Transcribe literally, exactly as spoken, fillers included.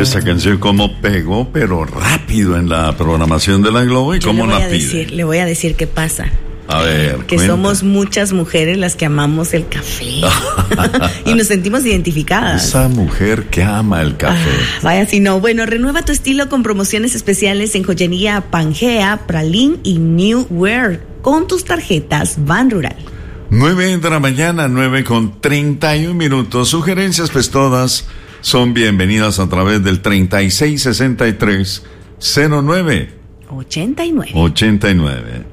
Esta canción como pegó, pero rápido en la programación de la Globo y Yo cómo le voy la a pide. decir, le voy a decir qué pasa. A ver, Que cuenta. somos muchas mujeres las que amamos el café y nos sentimos identificadas. Esa mujer que ama el café. Ah, vaya si no. Bueno, renueva tu estilo con promociones especiales en Joyería Pangea, Pralín y New Wear con tus tarjetas Ban Rural. Nueve de la mañana, nueve con treinta y un minutos. Sugerencias pues todas son bienvenidas a través del treinta y seis sesenta y tres cero nueve ochenta y nueve. ochenta y nueve.